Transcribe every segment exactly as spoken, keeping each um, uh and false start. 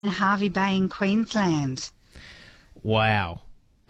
in Hervey Bay in Queensland. Wow.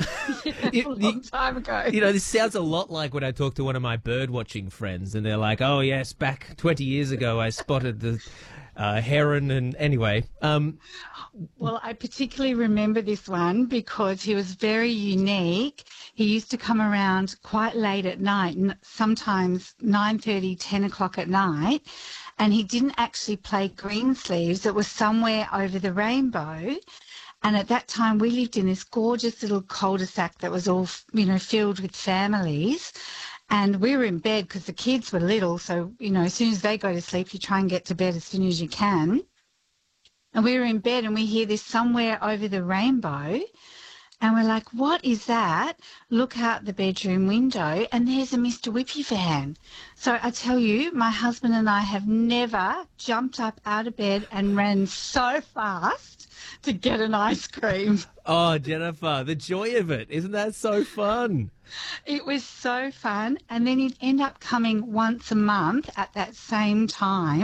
a long time ago. You know, this sounds a lot like when I talk to one of my bird watching friends and they're like, oh, yes, back twenty years ago I spotted the uh, heron and anyway. Um, well, I particularly remember this one because he was very unique. He used to come around quite late at night, sometimes nine thirty, ten o'clock at night, and he didn't actually play Greensleeves. It was somewhere over the rainbow. And at that time, we lived in this gorgeous little cul-de-sac that was all, you know, filled with families. And we were in bed because the kids were little. So, you know, as soon as they go to sleep, you try and get to bed as soon as you can. And we were in bed and we hear this somewhere over the rainbow. And we're like, what is that? Look out the bedroom window and there's a Mister Whippy van. So I tell you, my husband and I have never jumped up out of bed and ran so fast to get an ice cream. Oh, Jennifer, the joy of it. Isn't that so fun? It was so fun. And then he'd end up coming once a month at that same time.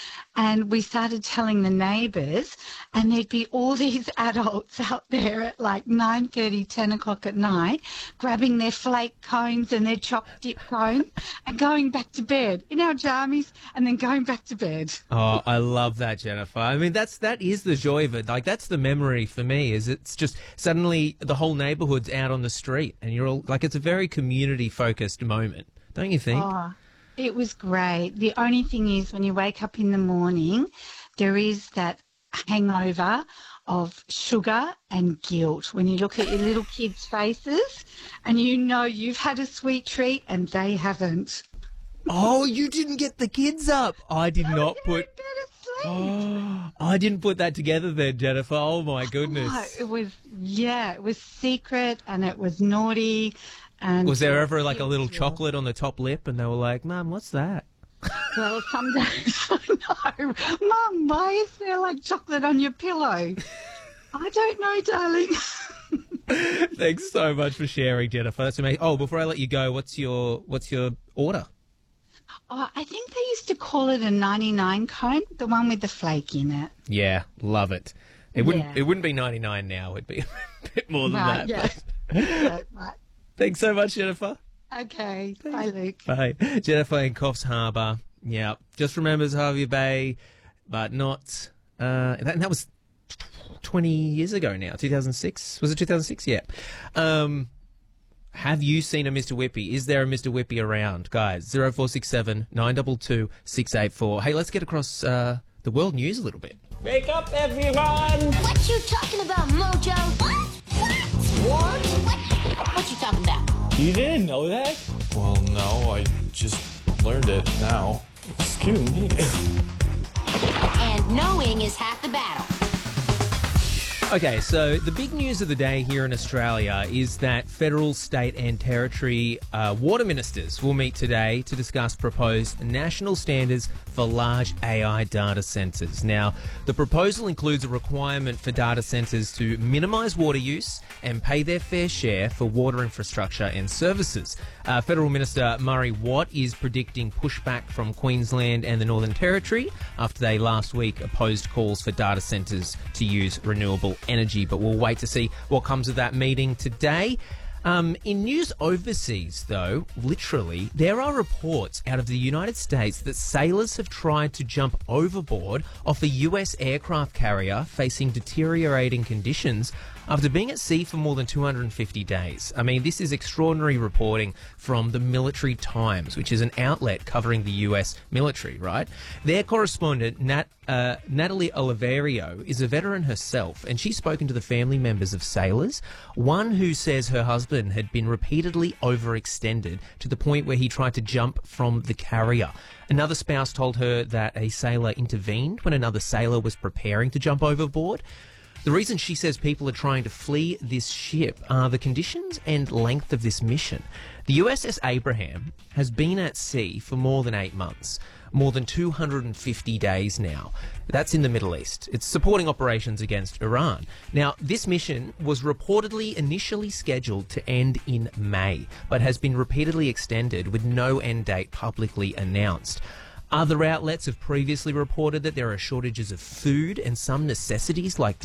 And we started telling the neighbours, and there'd be all these adults out there at like nine thirty, ten o'clock at night, grabbing their flake cones and their choc dip cones and going back to bed in our jammies and then going back to bed. Oh, I love that, Jennifer. I mean, that's that is the joy of it. Like, that's the memory for me, is it's just suddenly the whole neighbourhood's out on the street and you're all, like, it's a very community-focused moment, don't you think? Oh. It was great. The only thing is when you wake up in the morning, there is that hangover of sugar and guilt when you look at your little kids' faces and you know you've had a sweet treat and they haven't. Oh, you didn't get the kids up. I did No, not they're put... in bed asleep. Oh, I didn't put that together then, Jennifer. Oh, my goodness. Oh, it was, yeah, it was secret and it was naughty. And Was there ever like a little yeah. chocolate on the top lip and they were like, Mum, what's that? Well, some days I know. Mum, why is there like chocolate on your pillow? I don't know, darling. Thanks so much for sharing, Jennifer. That's amazing. Oh, before I let you go, what's your what's your order? Oh, I think they used to call it a ninety-nine cone, the one with the flake in it. Yeah, love it. It wouldn't Yeah. it wouldn't be ninety-nine now. It'd be a bit more than Right, that. yeah. but- Yeah, right. Thanks so much, Jennifer. Okay. Bye, Luke. Bye. Jennifer in Coffs Harbour. Yeah, just remembers Hervey Bay, but not... Uh, that, that was twenty years ago now, two thousand six. Was it two thousand six? Yeah. Um, have you seen a Mister Whippy? Is there a Mister Whippy around? Guys, zero four six seven nine two two six eight four. Hey, let's get across uh, the world news a little bit. Wake up, everyone! What you talking about, Mojo? What? What? What? What you talking about? You didn't know that? Well, no, I just learned it now. Excuse me. And knowing is half the battle. Okay, so the big news of the day here in Australia is that federal, state and territory uh, water ministers will meet today to discuss proposed national standards for large A I data centres. Now, the proposal includes a requirement for data centres to minimise water use and pay their fair share for water infrastructure and services. Uh, Federal Minister Murray Watt is predicting pushback from Queensland and the Northern Territory after they last week opposed calls for data centres to use renewable energy. But we'll wait to see what comes of that meeting today. Um, in news overseas, though, literally, there are reports out of the United States that sailors have tried to jump overboard off a U S aircraft carrier facing deteriorating conditions after being at sea for more than two hundred fifty days. I mean, this is extraordinary reporting from the Military Times, which is an outlet covering the U S military, right? Their correspondent, Nat, uh, Natalie Oliverio, is a veteran herself, and she's spoken to the family members of sailors, one who says her husband had been repeatedly overextended to the point where he tried to jump from the carrier. Another spouse told her that a sailor intervened when another sailor was preparing to jump overboard. The reason she says people are trying to flee this ship are the conditions and length of this mission. The U S S Abraham has been at sea for more than eight months, more than two hundred fifty days now. That's in the Middle East. It's supporting operations against Iran. Now, this mission was reportedly initially scheduled to end in May, but has been repeatedly extended with no end date publicly announced. Other outlets have previously reported that there are shortages of food and some necessities like